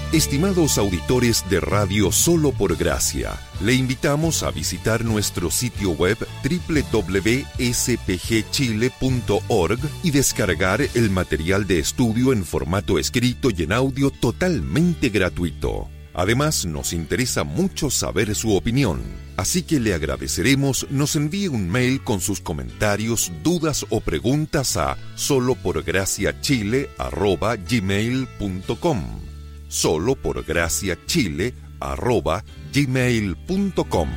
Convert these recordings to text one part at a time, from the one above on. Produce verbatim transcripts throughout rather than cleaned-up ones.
Estimados auditores de Radio Solo por Gracia, le invitamos a visitar nuestro sitio web doble u doble u doble u punto s p g chile punto org y descargar el material de estudio en formato escrito y en audio totalmente gratuito. Además, nos interesa mucho saber su opinión, así que le agradeceremos nos envíe un mail con sus comentarios, dudas o preguntas a soloporgraciachile arroba gmail punto com. soloporgraciachile arroba gmail punto com.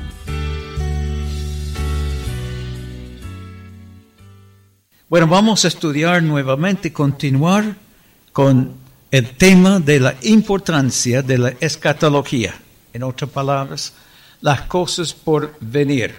Bueno, vamos a estudiar nuevamente, continuar con el tema de la importancia de la escatología. En otras palabras, las cosas por venir,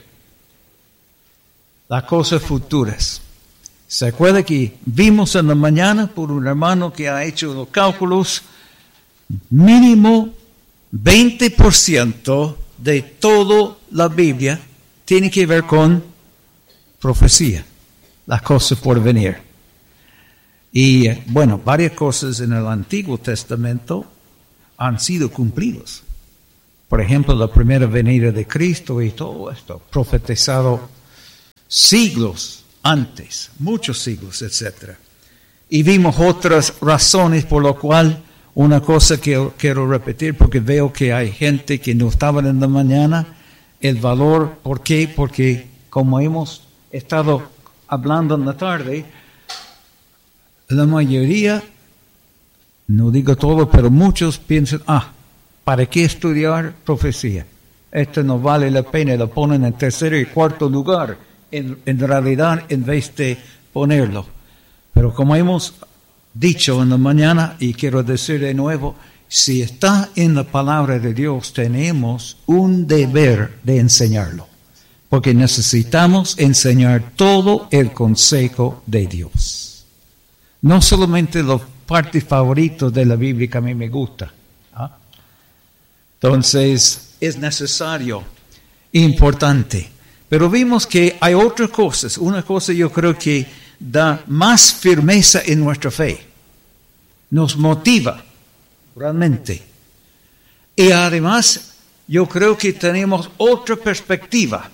las cosas futuras. ¿Se acuerda que vimos en la mañana por un hermano que ha hecho los cálculos? Mínimo veinte por ciento de toda la Biblia tiene que ver con profecía, las cosas por venir. Y bueno, varias cosas en el Antiguo Testamento han sido cumplidas. Por ejemplo, la primera venida de Cristo y todo esto, profetizado siglos antes, muchos siglos, etcétera. Y vimos otras razones por lo cual, una cosa que quiero repetir porque veo que hay gente que no estaban en la mañana, el valor, ¿por qué? Porque como hemos estado hablando en la tarde, la mayoría, no digo todo, pero muchos piensan, ah, ¿para qué estudiar profecía? Esto no vale la pena, lo ponen en tercer y cuarto lugar, en, en realidad, en vez de ponerlo. Pero como hemos dicho en la mañana, y quiero decir de nuevo, si está en la palabra de Dios, tenemos un deber de enseñarlo, porque necesitamos enseñar todo el consejo de Dios. No solamente los partes favoritos de la Biblia que a mí me gusta. ¿Ah? Entonces, es necesario, importante. Pero vimos que hay otras cosas. Una cosa yo creo que da más firmeza en nuestra fe. Nos motiva realmente. Y además, yo creo que tenemos otra perspectiva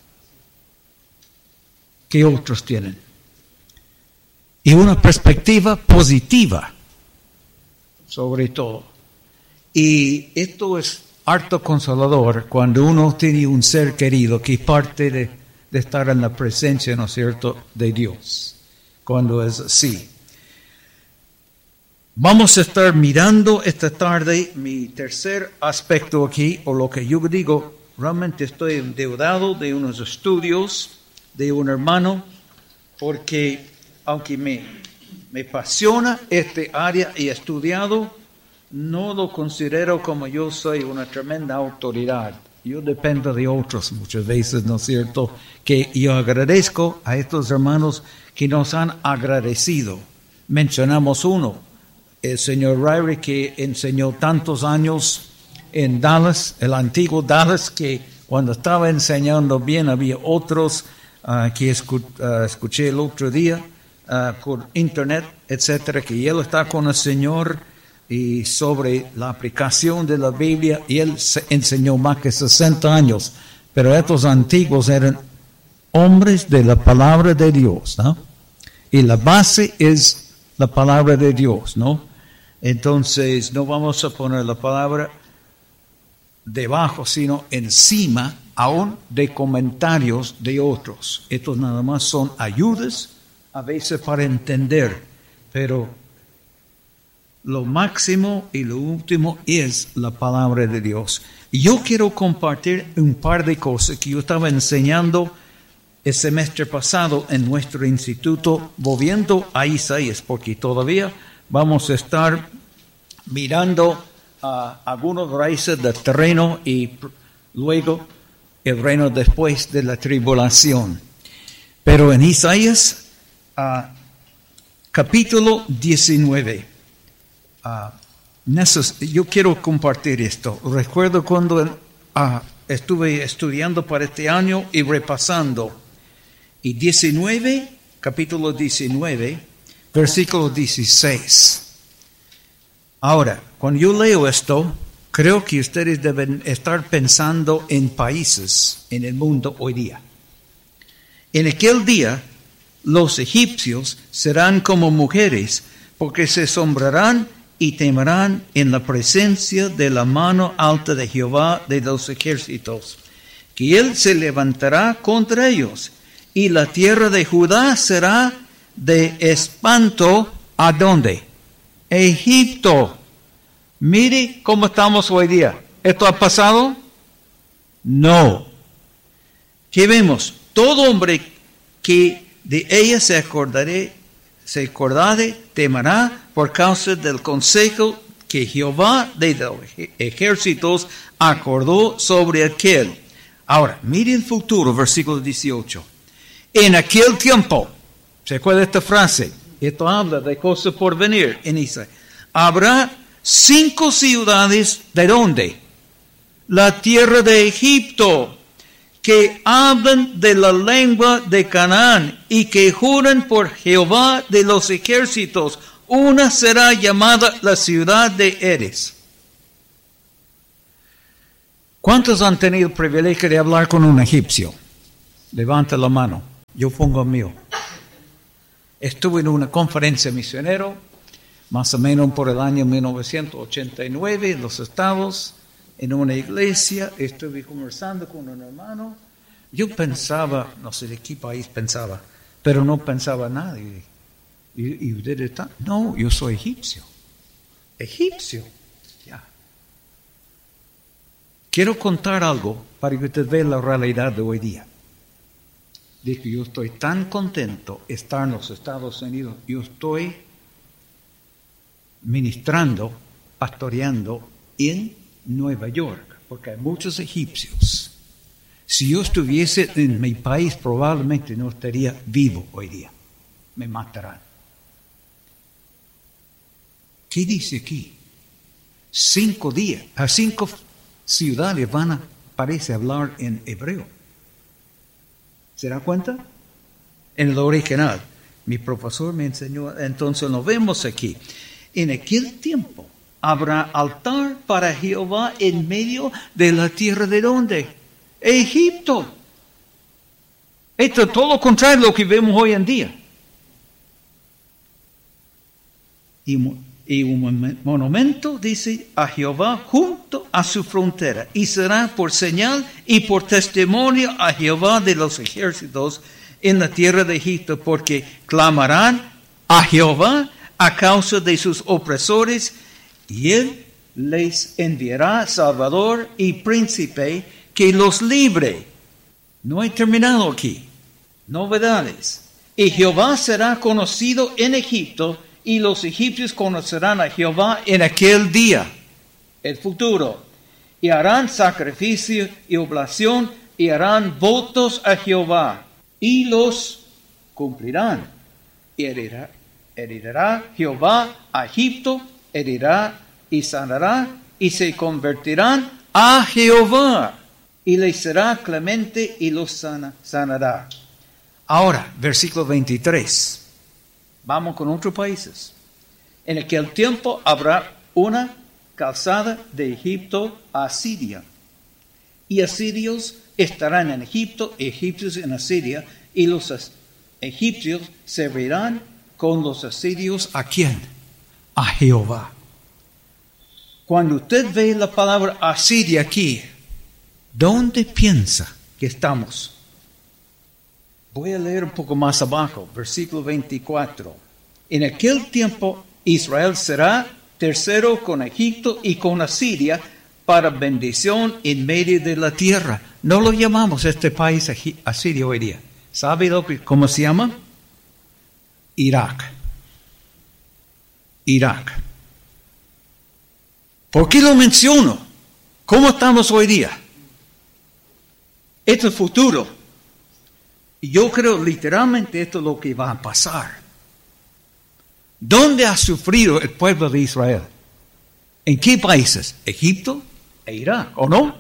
que otros tienen. Y una perspectiva positiva, sobre todo. Y esto es harto consolador cuando uno tiene un ser querido que es parte de, de estar en la presencia, ¿no es cierto?, de Dios. Cuando es así. Vamos a estar mirando esta tarde mi tercer aspecto aquí, o lo que yo digo, realmente estoy endeudado de unos estudios de un hermano, porque aunque me, me apasiona este área y he estudiado, no lo considero como yo soy una tremenda autoridad. Yo dependo de otros muchas veces, ¿no es cierto? Que yo agradezco a estos hermanos que nos han agradecido. Mencionamos uno, el señor Ryrie, que enseñó tantos años en Dallas, el antiguo Dallas, que cuando estaba enseñando bien había otros uh, que escu- uh, escuché el otro día, Uh, por internet, etcétera, que él está con el Señor y sobre la aplicación de la Biblia, y él se enseñó más que sesenta años, pero estos antiguos eran hombres de la palabra de Dios, ¿no? Y la base es la palabra de Dios, ¿no? Entonces, no vamos a poner la palabra debajo, sino encima, aún de comentarios de otros. Estos nada más son ayudas, a veces para entender, pero lo máximo y lo último es la palabra de Dios. Y yo quiero compartir un par de cosas que yo estaba enseñando el semestre pasado en nuestro instituto, volviendo a Isaías, porque todavía vamos a estar mirando uh, algunos raíces del terreno y luego el reino después de la tribulación. Pero en Isaías, Uh, capítulo diecinueve. Uh, neces- yo quiero compartir esto. Recuerdo cuando uh, estuve estudiando para este año y repasando. Y diecinueve, capítulo diecinueve, versículo dieciséis. Ahora, cuando yo leo esto, creo que ustedes deben estar pensando en países en el mundo hoy día. En aquel día, los egipcios serán como mujeres, porque se asombrarán y temerán en la presencia de la mano alta de Jehová de los ejércitos, que él se levantará contra ellos, y la tierra de Judá será de espanto. ¿A dónde? Egipto. Mire cómo estamos hoy día. ¿Esto ha pasado? No. ¿Qué vemos? Todo hombre que de ella se acordaré, se acordare, temerá por causa del consejo que Jehová de los ejércitos acordó sobre aquel. Ahora, mire el futuro, versículo dieciocho. En aquel tiempo, ¿se acuerda esta frase? Esto habla de cosas por venir en Israel. Habrá cinco ciudades, ¿de dónde? La tierra de Egipto, que hablan de la lengua de Canaán y que juran por Jehová de los ejércitos. Una será llamada la ciudad de Eres. ¿Cuántos han tenido el privilegio de hablar con un egipcio? Levanta la mano. Yo pongo el mío. Estuve en una conferencia misionero, más o menos por el año mil novecientos ochenta y nueve, en los Estados, en una iglesia. Estuve conversando con un hermano. Yo pensaba, no sé de qué país pensaba, pero no pensaba nadie. ¿Y, y usted está? No, yo soy egipcio. Egipcio. Ya. Quiero contar algo para que usted vea la realidad de hoy día. Dije, yo estoy tan contento de estar en los Estados Unidos. Yo estoy ministrando, pastoreando en Nueva York, porque hay muchos egipcios. Si yo estuviese en mi país, probablemente no estaría vivo hoy día. Me matarán. ¿Qué dice aquí? Cinco días, a cinco ciudades van a, parece hablar en hebreo. ¿Se da cuenta? En el original. Mi profesor me enseñó, entonces lo vemos aquí. En aquel tiempo habrá altar para Jehová en medio de la tierra de ¿dónde? Egipto. Esto es todo lo contrario de lo que vemos hoy en día. Y, y un monumento, dice, a Jehová junto a su frontera, y será por señal y por testimonio a Jehová de los ejércitos en la tierra de Egipto, porque clamarán a Jehová a causa de sus opresores, y él les enviará salvador y príncipe que los libre. No he terminado aquí. Novedades. Y Jehová será conocido en Egipto, y los egipcios conocerán a Jehová en aquel día, el futuro. Y harán sacrificio y oblación, y harán votos a Jehová, y los cumplirán. Y herirá, herirá Jehová a Egipto, herirá y sanará, y se convertirán a Jehová, y les será clemente y los sana, sanará. Ahora, versículo veintitrés. Vamos con otros países. En aquel tiempo habrá una calzada de Egipto a Asiria. Y asirios estarán en Egipto, egipcios en Asiria, y los egipcios servirán con los asirios. ¿A quién? A Jehová. Cuando usted ve la palabra Asiria aquí, ¿dónde piensa que estamos? Voy a leer un poco más abajo, versículo veinticuatro. En aquel tiempo Israel será tercero con Egipto y con Asiria para bendición en medio de la tierra. No lo llamamos este país Asiria hoy día. ¿Sabe lo que, cómo se llama? Irak. Irak. ¿Por qué lo menciono? ¿Cómo estamos hoy día? Esto es futuro. Y yo creo literalmente esto es lo que va a pasar. ¿Dónde ha sufrido el pueblo de Israel? ¿En qué países? Egipto e Irak, ¿o no?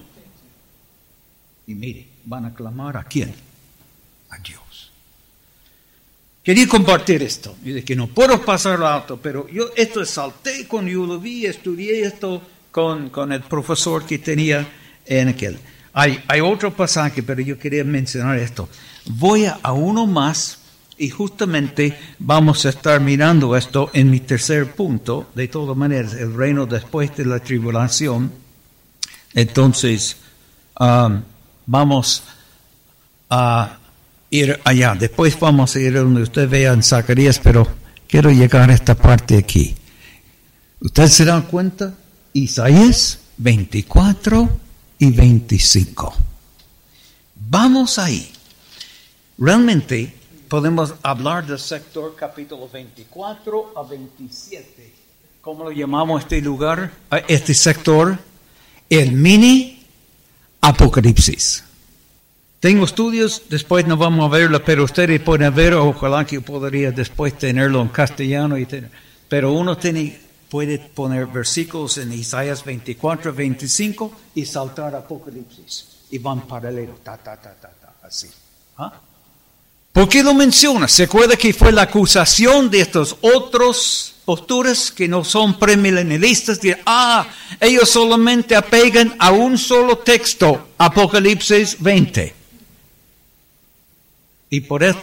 Y mire, van a clamar ¿a quién? A Dios. quería compartir esto. Y de que no puedo pasarlo alto, pero yo esto salté cuando yo lo vi, estudié esto con, con el profesor que tenía en aquel. Hay, hay otro pasaje, pero yo quería mencionar esto. Voy a, a uno más y justamente vamos a estar mirando esto en mi tercer punto. De todas maneras, el reino después de la tribulación. Entonces, um, vamos a ir allá. Después vamos a ir donde usted vea en Zacarías, pero quiero llegar a esta parte aquí. ¿Ustedes se dan cuenta? Isaías veinticuatro y veinticinco. Vamos ahí. Realmente podemos hablar del sector capítulo veinticuatro a veintisiete. ¿Cómo lo llamamos este lugar? Este sector, el mini Apocalipsis. Tengo estudios, después no vamos a verlo, pero ustedes pueden ver, ojalá que yo podría después tenerlo en castellano, y tener, pero uno tiene, puede poner versículos en Isaías veinticuatro, veinticinco y saltar a Apocalipsis. Y van paralelos, ta, ta, ta, ta, ta, así. ¿Ah? ¿Por qué lo menciona? ¿Se acuerda que fue la acusación de estos otros posturas que no son premilenialistas? De, ah, ellos solamente apegan a un solo texto, Apocalipsis veinte. Y por,